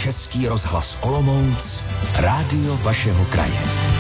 Český rozhlas Olomouc, rádio vašeho kraje.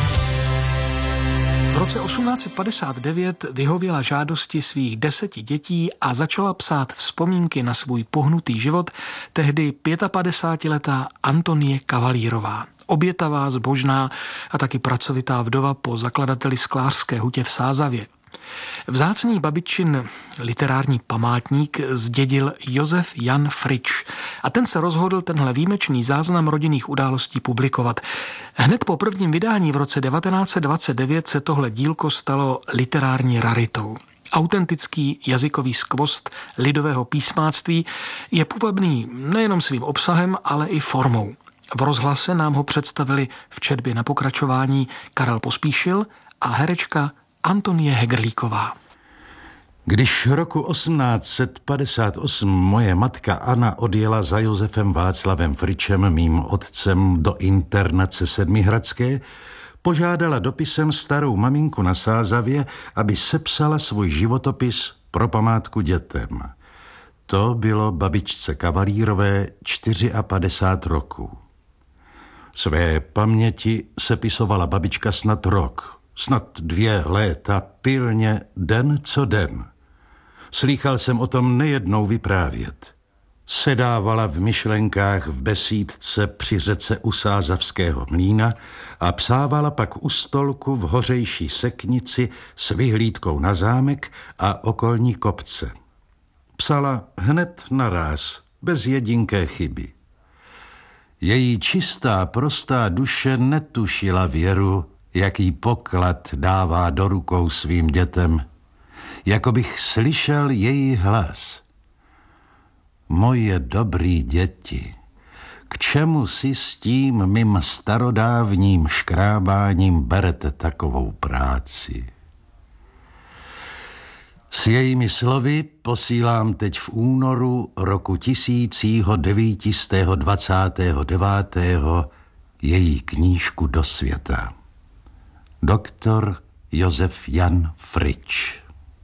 V roce 1859 vyhověla žádosti svých 10 dětí a začala psát vzpomínky na svůj pohnutý život tehdy 55letá Antonie Kavalírová. Obětavá, zbožná a taky pracovitá vdova po zakladateli sklářské hutě v Sázavě. Vzácný babičin literární památník zdědil Josef Jan Frič a ten se rozhodl tenhle výjimečný záznam rodinných událostí publikovat. Hned po prvním vydání v roce 1929 se tohle dílko stalo literární raritou. Autentický jazykový skvost lidového písmáctví je půvabný nejenom svým obsahem, ale i formou. V rozhlase nám ho představili v četbě na pokračování Karel Pospíšil a herečka Antonie Hegerlíková. Když roku 1858 moje matka Anna odjela za Josefem Václavem Fričem, mým otcem, do internace Sedmihradské, požádala dopisem starou maminku na Sázavě, aby sepsala svůj životopis pro památku dětem. To bylo babičce Kavalírové 54 roku. Své paměti sepisovala babička snad rok, snad 2 léta, pilně, den co den. Slýchal jsem o tom nejednou vyprávět. Sedávala v myšlenkách v besídce při řece u Sázavského mlýna a psávala pak u stolku v hořejší seknici s vyhlídkou na zámek a okolní kopce. Psala hned naráz, bez jedinké chyby. Její čistá, prostá duše netušila věru, jaký poklad dává do rukou svým dětem. Jako bych slyšel její hlas. Moje dobrý děti, k čemu si s tím mým starodávním škrábáním berete takovou práci? S jejími slovy posílám teď v únoru roku 1929 její knížku do světa. Doktor Josef Jan Frič.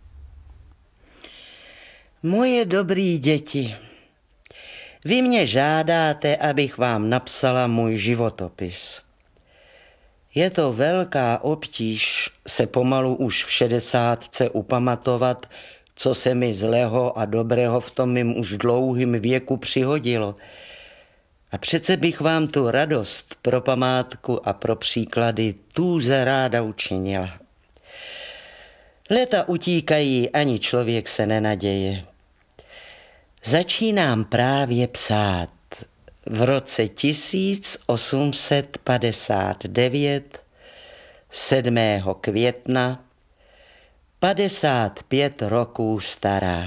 Moje dobrý děti, vy mě žádáte, abych vám napsala můj životopis. Je to velká obtíž se pomalu už v 60 upamatovat, co se mi zlého a dobrého v tom mým už dlouhým věku přihodilo. A přece bych vám tu radost pro památku a pro příklady tůze ráda učinila. Léta utíkají, ani člověk se nenaděje. Začínám právě psát v roce 1859, 7. května, 55 roků stará.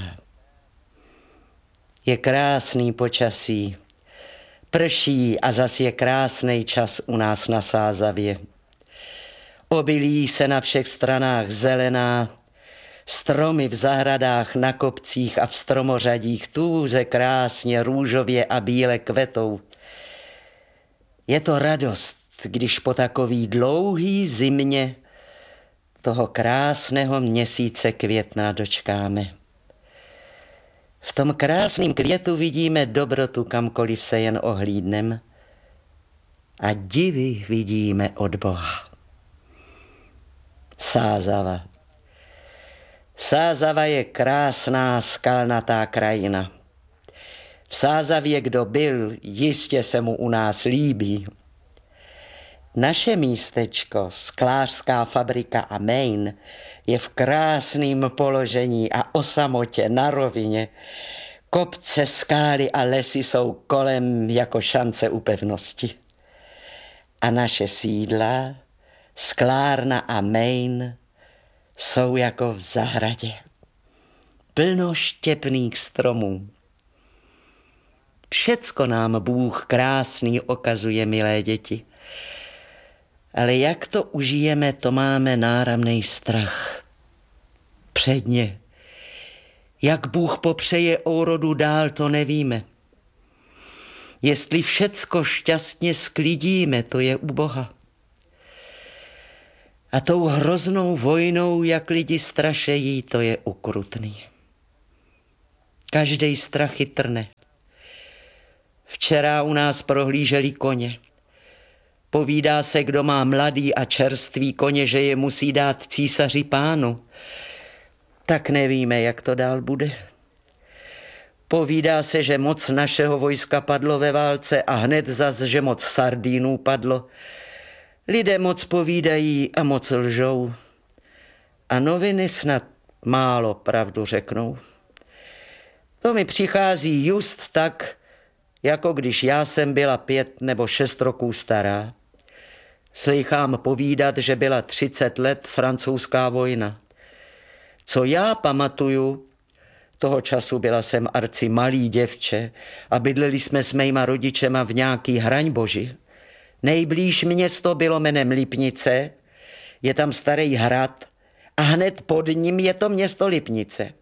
Je krásný počasí, prší a zas je krásný čas u nás na Sázavě. Obilí se na všech stranách zelená, stromy v zahradách, na kopcích a v stromořadích tůze krásně růžově a bíle kvetou. Je to radost, když po takový dlouhý zimě toho krásného měsíce května dočkáme. V tom krásném květu vidíme dobrotu, kamkoliv se jen ohlídnem, a divy vidíme od Boha. Sázava. Sázava je krásná skalnatá krajina. V Sázavě kdo byl, jistě se mu u nás líbí. Naše místečko, sklářská fabrika a mejn, je v krásném položení a o samotě na rovině. Kopce, skály a lesy jsou kolem jako šance u pevnosti. A naše sídla, sklárna a mejn, jsou jako v zahradě. Plno štěpných stromů. Všecko nám Bůh krásný ukazuje, milé děti. Ale jak to užijeme, to máme náramnej strach. Předně. Jak Bůh popřeje úrodu dál, to nevíme. Jestli všecko šťastně sklidíme, to je u Boha. A tou hroznou vojnou, jak lidi strašejí, to je ukrutný. Každej strach chytrne. Včera u nás prohlíželi koně. Povídá se, kdo má mladý a čerstvý koně, že je musí dát císaři pánu. Tak nevíme, jak to dál bude. Povídá se, že moc našeho vojska padlo ve válce a hned zas, že moc Sardínů padlo. Lidé moc povídají a moc lžou. A noviny snad málo pravdu řeknou. To mi přichází just tak, jako když já jsem byla 5 nebo 6 roků stará. Slychám povídat, že byla 30 let francouzská vojna. Co já pamatuju, toho času byla jsem arci malý děvče a bydleli jsme s mýma rodičema v nějaký Hraňboži. Nejblíž město bylo jménem Lipnice, je tam starý hrad a hned pod ním je to město Lipnice.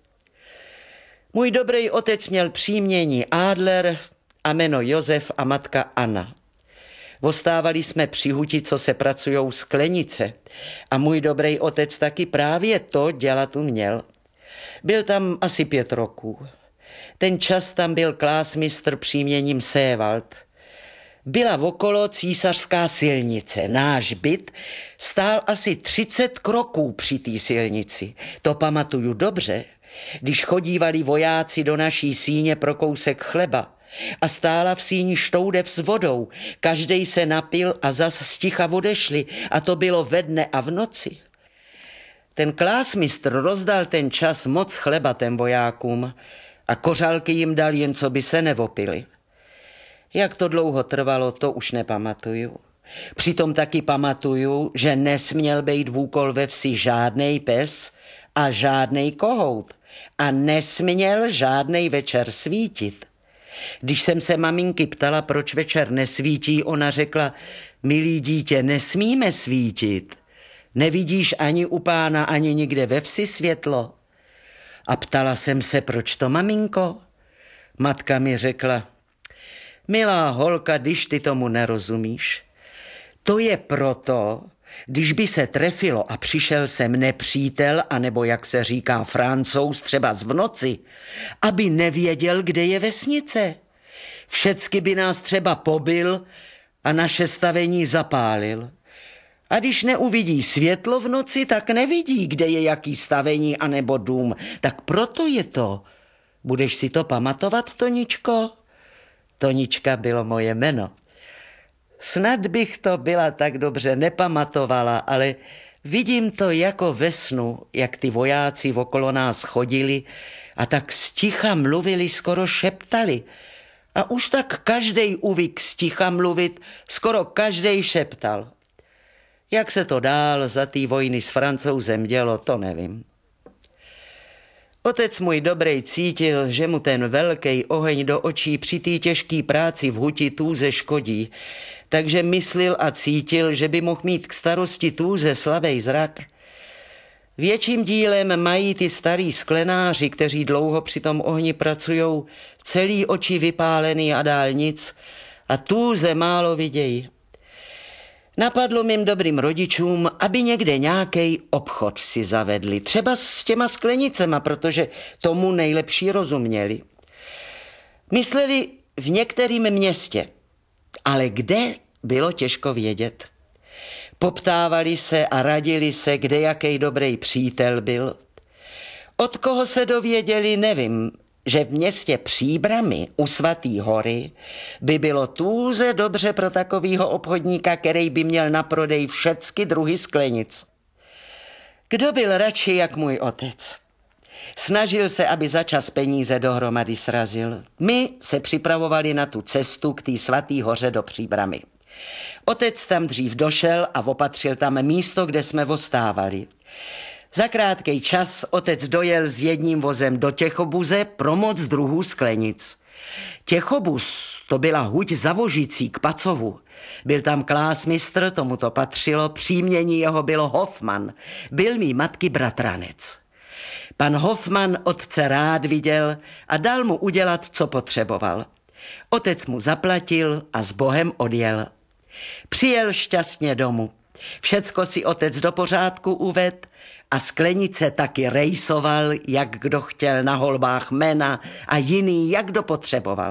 Můj dobrý otec měl příjmení Adler a jméno Josef a matka Anna. Ostávali jsme při huti, co se pracujou sklenice a můj dobrý otec taky právě to dělat uměl. Byl tam asi 5 roků. Ten čas tam byl klásmistr příjmením Sévald. Byla okolo císařská silnice. Náš byt stál asi 30 kroků při té silnici. To pamatuju dobře, když chodívali vojáci do naší síně pro kousek chleba a stála v síni štoudev s vodou. Každej se napil a zas sticha odešli a to bylo ve dne a v noci. Ten klásmistr rozdal ten čas moc chleba těm vojákům a kořálky jim dal, jen co by se nevopili. Jak to dlouho trvalo, to už nepamatuju. Přitom taky pamatuju, že nesměl být v úkol ve vsi žádnej pes a žádnej kohout a nesměl žádnej večer svítit. Když jsem se maminky ptala, proč večer nesvítí, ona řekla, milý dítě, nesmíme svítit. Nevidíš ani u pána, ani nikde ve vsi světlo. A ptala jsem se, proč to, maminko? Matka mi řekla, milá holka, když ty tomu nerozumíš. To je proto, když by se trefilo a přišel sem nepřítel, anebo jak se říká Francouz, třeba v noci, aby nevěděl, kde je vesnice. Všecky by nás třeba pobil a naše stavení zapálil. A když neuvidí světlo v noci, tak nevidí, kde je jaký stavení anebo dům. Tak proto je to. Budeš si to pamatovat, Toničko? Tonička bylo moje jméno. Snad bych to byla tak dobře nepamatovala, ale vidím to jako ve snu, jak ty vojáci okolo nás chodili a tak sticha mluvili, skoro šeptali. A už tak každej uvyk sticha mluvit, skoro každej šeptal. Jak se to dál za té vojny s Francouzem dělo, to nevím. Otec můj dobrej cítil, že mu ten velký oheň do očí při té těžké práci v huti tůze škodí, takže myslil a cítil, že by mohl mít k starosti tůze slabý zrak. Větším dílem mají ty starý sklenáři, kteří dlouho při tom ohni pracujou, celý oči vypálený a dál nic a tůze málo vidějí. Napadlo mým dobrým rodičům, aby někde nějaký obchod si zavedli, třeba s těma sklenicema, protože tomu nejlepší rozuměli. Mysleli v některém městě, ale kde bylo těžko vědět. Poptávali se a radili se, kde jaký dobrý přítel byl. Od koho se dověděli, nevím, že v městě Příbrami u Svatý hory by bylo tůze dobře pro takovýho obchodníka, který by měl na prodej všecky druhy sklenic. Kdo byl radši jak můj otec? Snažil se, aby za čas peníze dohromady srazil. My se připravovali na tu cestu k té Svatý hoře do Příbrami. Otec tam dřív došel a opatřil tam místo, kde jsme ostávali. Za krátký čas otec dojel s jedním vozem do Těchobuze pro moc druhů sklenic. Těchobuz to byla huť za Vožicí k Pacovu. Byl tam klásmistr, tomu to patřilo, příjmení jeho bylo Hoffman. Byl mý matky bratranec. Pan Hoffman otce rád viděl a dal mu udělat, co potřeboval. Otec mu zaplatil a s Bohem odjel. Přijel šťastně domů. Všecko si otec do pořádku uved a sklenice taky rejsoval, jak kdo chtěl, na holbách mena a jiný, jak kdo potřeboval.